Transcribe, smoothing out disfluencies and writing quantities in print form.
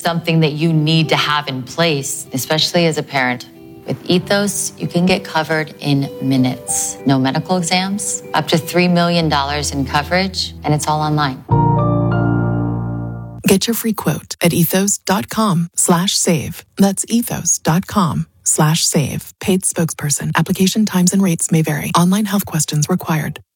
something that you need to have in place, especially as a parent. With Ethos, you can get covered in minutes. No medical exams, up to $3 million in coverage, and it's all online. Get your free quote at ethos.com/save. That's ethos.com/save. Paid spokesperson. Application times and rates may vary. Online health questions required.